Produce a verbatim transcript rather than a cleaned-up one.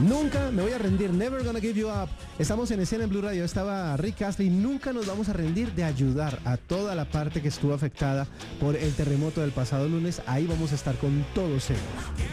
Nunca me voy a rendir, never gonna give you up. Estamos en escena en Blue Radio, estaba Rick Astley. Nunca nos vamos a rendir de ayudar a toda la parte que estuvo afectada por el terremoto del pasado lunes. Ahí vamos a estar con todos ellos.